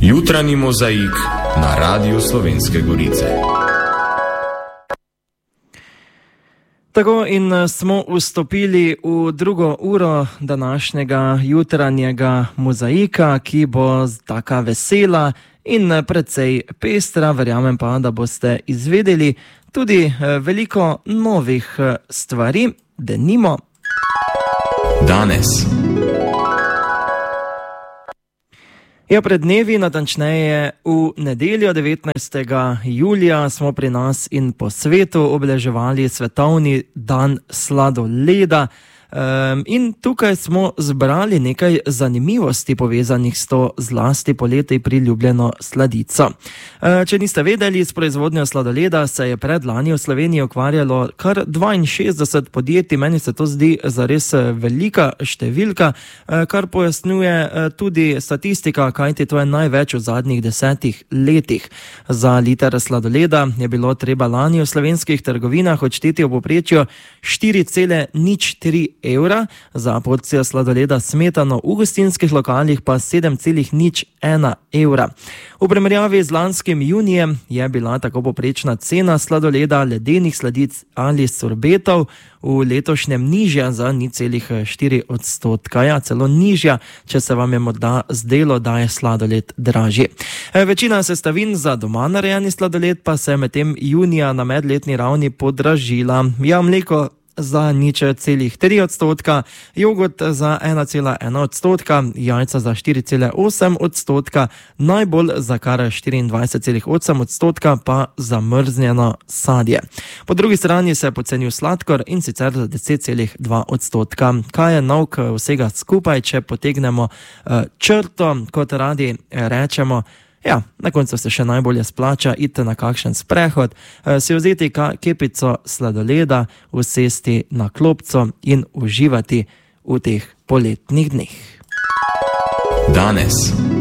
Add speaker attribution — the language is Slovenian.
Speaker 1: Jutranji mozaik na Radiu Slovenske Gorice.
Speaker 2: Tako in smo vstopili v drugo uro današnjega jutranjega mozaika, ki bo taka vesela in precej pestra. Verjamem pa, da boste izvedeli tudi veliko novih stvari, denimo
Speaker 1: danes.
Speaker 2: Ja, pred dnevi, natančneje v nedeljo 19. julija, smo pri nas in po svetu obeleževali svetovni dan sladoleda. In tukaj smo zbrali nekaj zanimivosti povezanih s to zlasti poleti priljubljeno sladico. Če niste vedeli, s proizvodnjo sladoleda se je predlani v Sloveniji ukvarjalo kar 62 podjetij. Meni se to zdi zares velika številka, kar pojasnjuje tudi statistika, kajti to je največ v zadnjih 10 letih. Za liter sladoleda je bilo treba lani v slovenskih trgovinah odšteti v povprečju 4,03 evra, za porcijo sladoleda smetano v gostinskih lokalih pa 7,01 evra. V primerjavi z lanskim junijem je bila tako povprečna cena sladoleda, ledenih sladic ali sorbetov v letošnjem nižja za 0,4 odstotka. Ja, celo nižja, če se vam je morda zdelo, da je sladoled dražji. Večina sestavin za doma narejeni sladoled pa se je medtem junija na medletni ravni podražila. Ja, mleko za 0,3 odstotka, jogurt za 1,1 odstotka, jajca za 4,8 odstotka, najbolj za kar 24,8 odstotka pa zamrznjeno sadje. Po drugi strani se je pocenil sladkor in sicer za 10,2 odstotka. Kaj je nauk vsega skupaj, če potegnemo črto, kot radi rečemo? Ja, na koncu se še najbolje splača iti na kakšen sprehod, si vzeti kepico sladoleda, usesti na klopco in uživati v teh poletnih dneh.
Speaker 1: Danes.